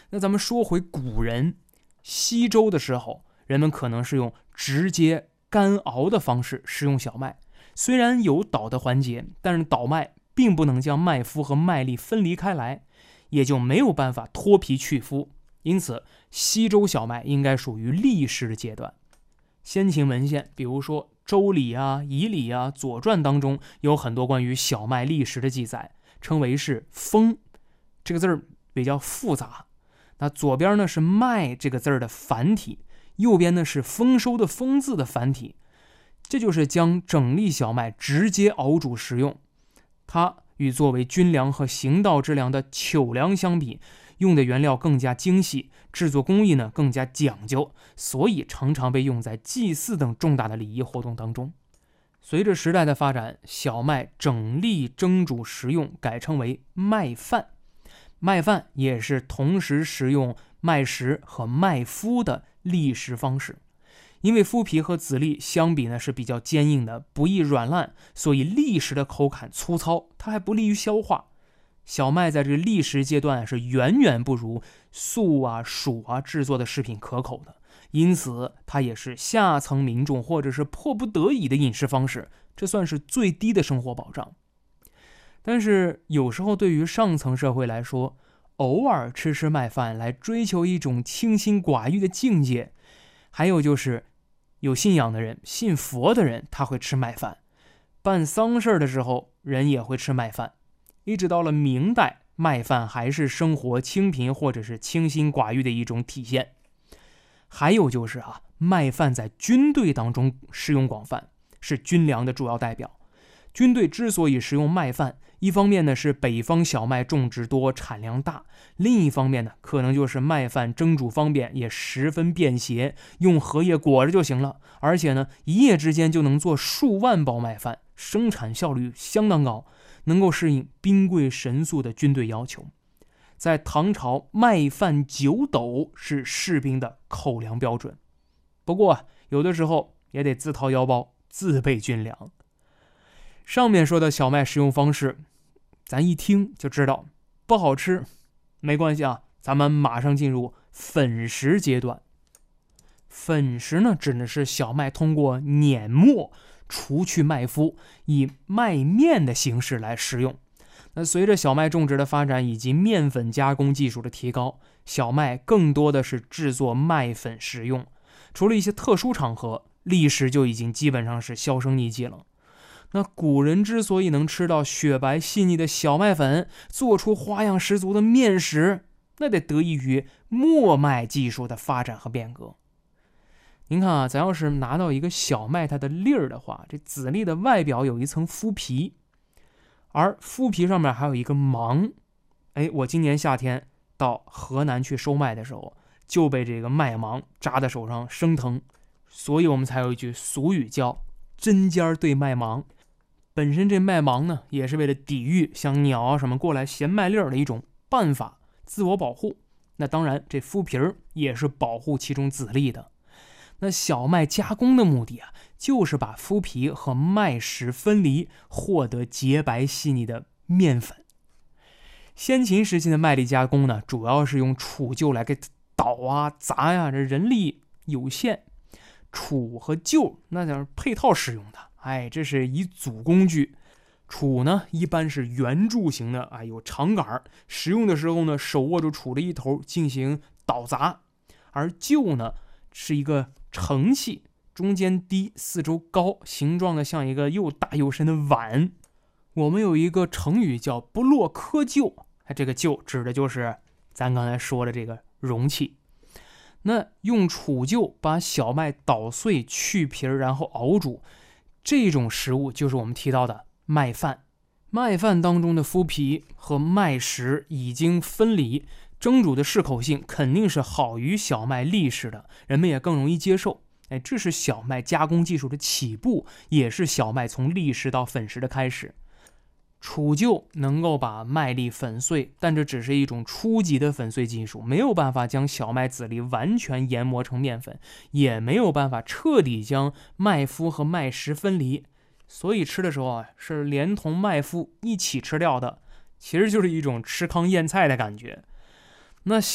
那咱们说回古人，西周的时候，人们可能是用直接干熬的方式食用小麦，虽然有捣的环节，但是捣麦并不能将麦麸和麦粒分离开来，也就没有办法脱皮去麸，因此西周小麦应该属于砾石的阶段。先秦文献，比如说周礼啊、仪礼啊、左传当中有很多关于小麦砾石的记载，称为是丰，这个字儿比较复杂。那左边呢是麦这个字儿的繁体，右边呢是丰收的丰字的繁体，这就是将整粒小麦直接熬煮食用。它与作为军粮和行道之粮的糗粮相比，用的原料更加精细，制作工艺呢更加讲究，所以常常被用在祭祀等重大的礼仪活动当中。随着时代的发展，小麦整粒蒸煮食用改称为麦饭，麦饭也是同时食用麦石和麦麸的砾石方式。因为麸皮和籽粒相比呢是比较坚硬的，不易软烂，所以砾石的口感粗糙，它还不利于消化。小麦在这个砾石阶段是远远不如粟啊、黍啊制作的食品可口的，因此它也是下层民众或者是迫不得已的饮食方式，这算是最低的生活保障。但是有时候对于上层社会来说，偶尔吃麦饭来追求一种清心寡欲的境界。还有就是有信仰的人，信佛的人，他会吃麦饭，办丧事的时候人也会吃麦饭。一直到了明代，麦饭还是生活清贫或者是清心寡欲的一种体现。还有就是麦饭在军队当中使用广泛，是军粮的主要代表。军队之所以食用麦饭，一方面呢是北方小麦种植多，产量大，另一方面呢可能就是麦饭蒸煮方便，也十分便携，用荷叶裹着就行了，而且呢一夜之间就能做数万包麦饭，生产效率相当高，能够适应兵贵神速的军队要求。在唐朝，麦饭9斗是士兵的口粮标准。不过有的时候也得自掏腰包自备军粮。上面说的小麦食用方式，咱一听就知道不好吃，没关系咱们马上进入粉食阶段。粉食呢，指的是小麦通过碾磨除去麦麸，以麦面的形式来食用。那随着小麦种植的发展以及面粉加工技术的提高，小麦更多的是制作麦粉食用。除了一些特殊场合，砾石就已经基本上是销声匿迹了。那古人之所以能吃到雪白细腻的小麦粉，做出花样十足的面食，那得得益于磨麦技术的发展和变革。您看咱要是拿到一个小麦它的粒儿的话，这籽粒的外表有一层麸皮，而麸皮上面还有一个芒。我今年夏天到河南去收麦的时候，就被这个麦芒扎在手上生疼，所以我们才有一句俗语叫针尖对麦芒。本身这麦芒呢，也是为了抵御像鸟什么过来衔麦粒儿的一种办法，自我保护。那当然，这麸皮儿也是保护其中籽粒的。那小麦加工的目的就是把麸皮和麦石分离，获得洁白细腻的面粉。先秦时期的麦粒加工呢，主要是用杵臼来给捣砸这人力有限，杵和臼那叫配套使用的。这是一组工具。杵呢一般是圆柱形的，有长杆，使用的时候呢手握住杵的一头进行捣砸。而臼呢是一个盛器，中间低，四周高，形状的像一个又大又深的碗。我们有一个成语叫不落窠臼，这个臼指的就是咱刚才说的这个容器。那用杵臼把小麦捣碎去皮，然后熬煮，这种食物就是我们提到的麦饭。麦饭当中的麸皮和麦石已经分离，蒸煮的适口性肯定是好于小麦粒食的，人们也更容易接受。这是小麦加工技术的起步，也是小麦从粒食到粉食的开始。杵臼能够把麦粒粉碎，但这只是一种初级的粉碎技术，没有办法将小麦籽粒完全研磨成面粉，也没有办法彻底将麦麸和麦石分离，所以吃的时候是连同麦麸一起吃掉的，其实就是一种吃糠咽菜的感觉。那